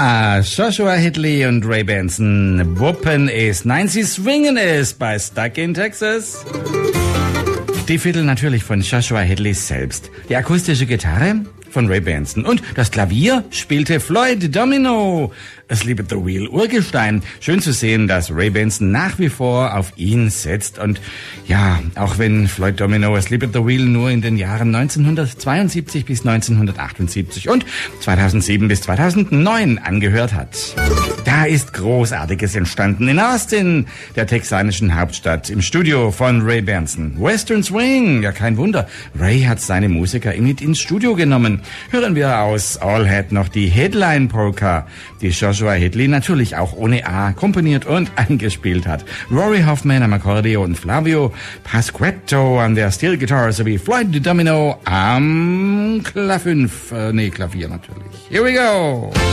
Ja, Joshua Hitley und Ray Benson wuppen es. Nein, sie swingen es bei Stuck in Texas. Die Fiddle natürlich von Joshua Hitley selbst. Die akustische Gitarre von Ray Benson. Und das Klavier spielte Floyd Domino. Asleep at the Wheel, Urgestein. Schön zu sehen, dass Ray Benson nach wie vor auf ihn setzt. Und ja, auch wenn Floyd Domino Asleep at the Wheel nur in den Jahren 1972 bis 1978 und 2007 bis 2009 angehört hat. Da ist Großartiges entstanden in Austin, der texanischen Hauptstadt, im Studio von Ray Benson. Western Swing, ja kein Wunder. Ray hat seine Musiker mit ins Studio genommen. Hören wir aus All Hat noch die Headline Polka, die Joshua Hitley natürlich auch ohne A komponiert und eingespielt hat. Rory Hoffman am Akkordeon, Flavio Pasquetto an der Steel Guitar sowie Floyd Domino am Klavier natürlich. Here we go!